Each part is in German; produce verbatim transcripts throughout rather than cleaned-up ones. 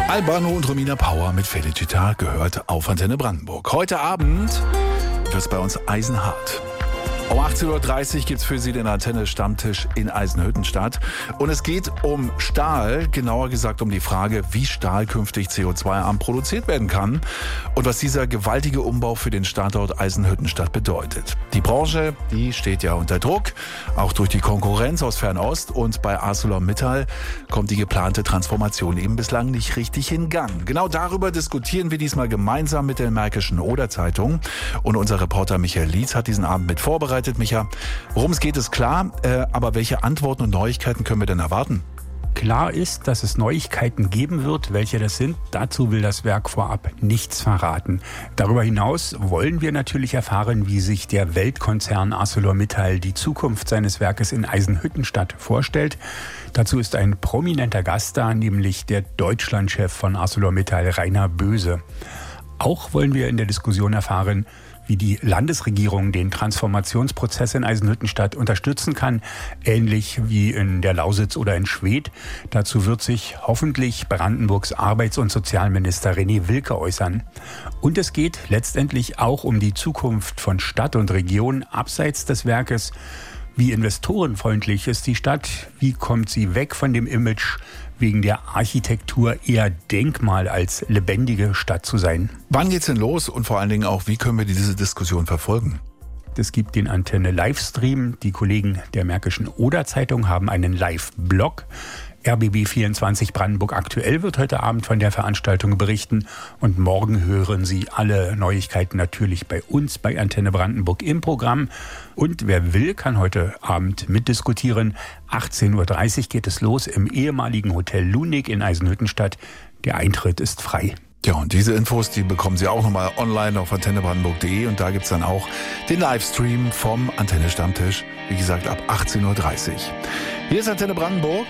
Albano und Romina Power mit Felicita gehört auf Antenne Brandenburg. Heute Abend wird es bei uns eisenhart. Um achtzehn Uhr dreißig gibt es für Sie den Antenne-Stammtisch in Eisenhüttenstadt. Und es geht um Stahl, genauer gesagt um die Frage, wie Stahl künftig C O zwei arm produziert werden kann und was dieser gewaltige Umbau für den Standort Eisenhüttenstadt bedeutet. Die Branche, die steht ja unter Druck, auch durch die Konkurrenz aus Fernost. Und bei ArcelorMittal kommt die geplante Transformation eben bislang nicht richtig in Gang. Genau darüber diskutieren wir diesmal gemeinsam mit der Märkischen Oder-Zeitung. Und unser Reporter Michael Lietz hat diesen Abend mit vorbereitet. Micha, worum es geht, ist klar, äh, aber welche Antworten und Neuigkeiten können wir denn erwarten? Klar ist, dass es Neuigkeiten geben wird. Welche das sind, dazu will das Werk vorab nichts verraten. Darüber hinaus wollen wir natürlich erfahren, wie sich der Weltkonzern ArcelorMittal die Zukunft seines Werkes in Eisenhüttenstadt vorstellt. Dazu ist ein prominenter Gast da, nämlich der Deutschlandchef von ArcelorMittal, Rainer Böse. Auch wollen wir in der Diskussion erfahren, wie die Landesregierung den Transformationsprozess in Eisenhüttenstadt unterstützen kann, ähnlich wie in der Lausitz oder in Schwedt. Dazu wird sich hoffentlich Brandenburgs Arbeits- und Sozialminister René Wilke äußern. Und es geht letztendlich auch um die Zukunft von Stadt und Region abseits des Werkes. Wie investorenfreundlich ist die Stadt? Wie kommt sie weg von dem Image, wegen der Architektur eher Denkmal als lebendige Stadt zu sein? Wann geht's denn los und vor allen Dingen auch, wie können wir diese Diskussion verfolgen? Es gibt den Antenne-Livestream. Die Kollegen der Märkischen Oder-Zeitung haben einen Live-Blog. R B B vierundzwanzig Brandenburg aktuell wird heute Abend von der Veranstaltung berichten. Und morgen hören Sie alle Neuigkeiten natürlich bei uns, bei Antenne Brandenburg im Programm. Und wer will, kann heute Abend mitdiskutieren. achtzehn Uhr dreißig geht es los im ehemaligen Hotel Lunig in Eisenhüttenstadt. Der Eintritt ist frei. Ja, und diese Infos, die bekommen Sie auch nochmal online auf antenne brandenburg punkt de und da gibt's dann auch den Livestream vom Antenne-Stammtisch, wie gesagt, ab achtzehn Uhr dreißig. Hier ist Antenne Brandenburg,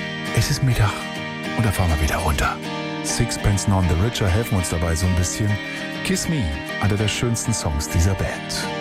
es ist Mittag und da fahren wir wieder runter. Sixpence None the Richer helfen uns dabei so ein bisschen. Kiss Me, einer der schönsten Songs dieser Band.